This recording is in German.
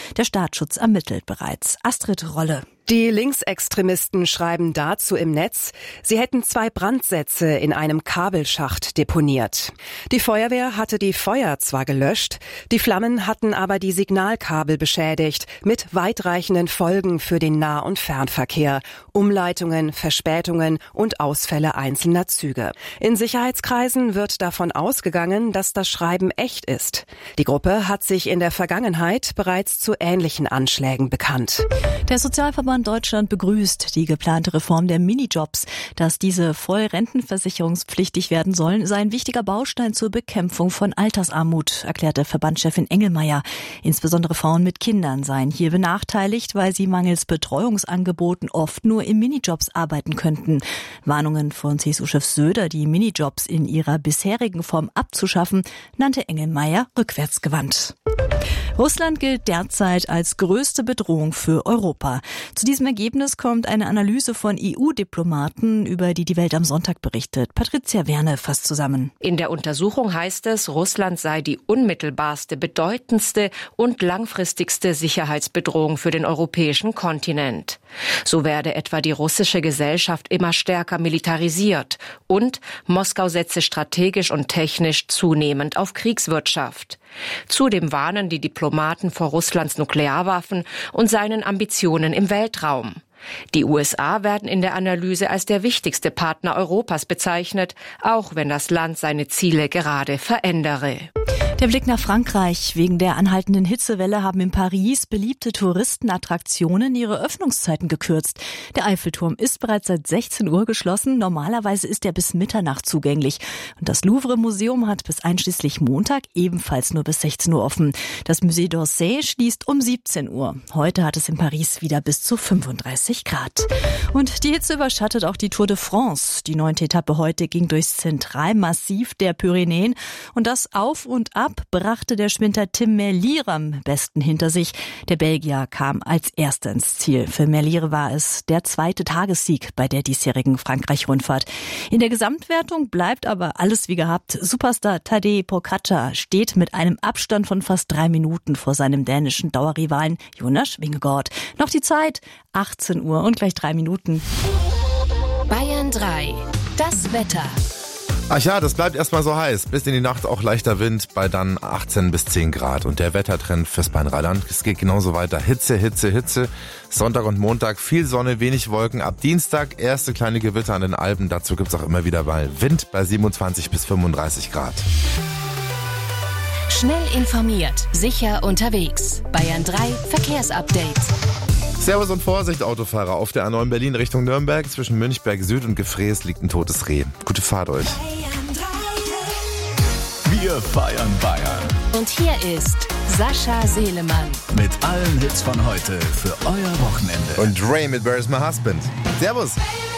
Der Staatsschutz ermittelt bereits. Astrid Rolle. Die Linksextremisten schreiben dazu im Netz, sie hätten 2 Brandsätze in einem Kabelschacht deponiert. Die Feuerwehr hatte die Feuer zwar gelöscht, die Flammen hatten aber die Signalkabel beschädigt, mit weitreichenden Folgen für den Nah- und Fernverkehr, Umleitungen, Verspätungen und Ausfälle einzelner Züge. In Sicherheitskreisen wird davon ausgegangen, dass das Schreiben echt ist. Die Gruppe hat sich in der Vergangenheit bereits zu ähnlichen Anschlägen bekannt. Der Sozialverband Deutschland begrüßt die geplante Reform der Minijobs. Dass diese voll rentenversicherungspflichtig werden sollen, sei ein wichtiger Baustein zur Bekämpfung von Altersarmut, erklärte Verbandschefin Engelmeier. Insbesondere Frauen mit Kindern seien hier benachteiligt, weil sie mangels Betreuungsangeboten oft nur in Minijobs arbeiten könnten. Warnungen von CSU-Chef Söder, die Minijobs in ihrer bisherigen Form abzuschaffen, nannte Engelmeier rückwärtsgewandt. Russland gilt derzeit als größte Bedrohung für Europa. Zu diesem Ergebnis kommt eine Analyse von EU-Diplomaten, über die Welt am Sonntag berichtet. Patricia Werne fasst zusammen. In der Untersuchung heißt es, Russland sei die unmittelbarste, bedeutendste und langfristigste Sicherheitsbedrohung für den europäischen Kontinent. So werde etwa die russische Gesellschaft immer stärker militarisiert und Moskau setze strategisch und technisch zunehmend auf Kriegswirtschaft. Zudem warnen die Diplomaten vor Russlands Nuklearwaffen und seinen Ambitionen im Weltraum. Die USA werden in der Analyse als der wichtigste Partner Europas bezeichnet, auch wenn das Land seine Ziele gerade verändere. Der Blick nach Frankreich. Wegen der anhaltenden Hitzewelle haben in Paris beliebte Touristenattraktionen ihre Öffnungszeiten gekürzt. Der Eiffelturm ist bereits seit 16 Uhr geschlossen. Normalerweise ist er bis Mitternacht zugänglich. Und das Louvre-Museum hat bis einschließlich Montag ebenfalls nur bis 16 Uhr offen. Das Musée d'Orsay schließt um 17 Uhr. Heute hat es in Paris wieder bis zu 35 Grad. Und die Hitze überschattet auch die Tour de France. Die 9. Etappe heute ging durchs Zentralmassiv der Pyrenäen. Und das auf und ab brachte der Sprinter Tim Merlier am besten hinter sich. Der Belgier kam als Erster ins Ziel. Für Merlier war es der 2. Tagessieg bei der diesjährigen Frankreich-Rundfahrt. In der Gesamtwertung bleibt aber alles wie gehabt. Superstar Tadej Pogačar steht mit einem Abstand von fast 3 Minuten vor seinem dänischen Dauerrivalen Jonas Vingegaard. Noch die Zeit, 18 Uhr und gleich 3 Minuten. Bayern 3, das Wetter. Ach ja, das bleibt erstmal so heiß. Bis in die Nacht auch leichter Wind bei dann 18 bis 10 Grad. Und der Wettertrend fürs Rheinland, es geht genauso weiter. Hitze, Hitze, Hitze. Sonntag und Montag viel Sonne, wenig Wolken. Ab Dienstag erste kleine Gewitter an den Alpen. Dazu gibt's auch immer wieder mal Wind bei 27 bis 35 Grad. Schnell informiert, sicher unterwegs. Bayern 3 Verkehrsupdate. Servus und Vorsicht, Autofahrer. Auf der A9 Berlin Richtung Nürnberg zwischen Münchberg Süd und Gefrees liegt ein totes Reh. Gute Fahrt euch. Wir feiern Bayern. Und hier ist Sascha Selemann. Mit allen Hits von heute für euer Wochenende. Und Ray mit Where's My Husband. Servus.